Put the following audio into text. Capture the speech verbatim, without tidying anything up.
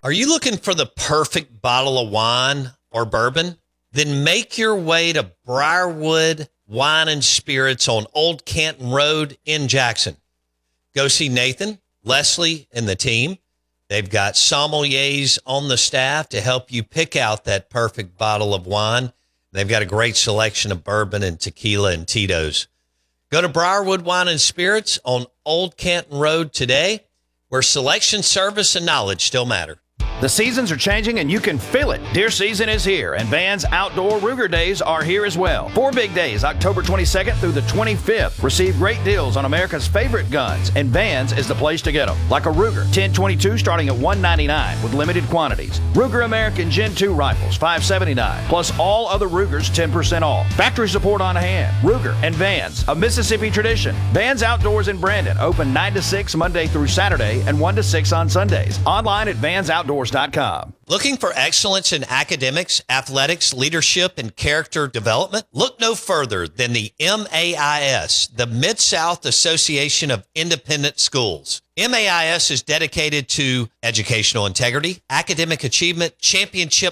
Are you looking for the perfect bottle of wine or bourbon? Then make your way to Briarwood Wine and Spirits on Old Canton Road in Jackson. Go see Nathan, Leslie, and the team. They've got sommeliers on the staff to help you pick out that perfect bottle of wine. They've got a great selection of bourbon and tequila and Tito's. Go to Briarwood Wine and Spirits on Old Canton Road today, where selection, service, and knowledge still matter. The seasons are changing and you can feel it. Deer season is here and Vans Outdoor Ruger Days are here as well. Four big days, October twenty-second through the twenty-fifth. Receive great deals on America's favorite guns, and Vans is the place to get them. Like a Ruger ten twenty-two starting at one ninety-nine with limited quantities. Ruger American Gen two rifles five seventy-nine, plus all other Rugers ten percent off. Factory support on hand. Ruger and Vans, a Mississippi tradition. Vans Outdoors in Brandon, open nine to six Monday through Saturday and one to six on Sundays. Online at vans outdoors dot com. Looking for excellence in academics, athletics, leadership, and character development? Look no further than the M A I S, the Mid-South Association of Independent Schools. M A I S is dedicated to educational integrity, academic achievement, championship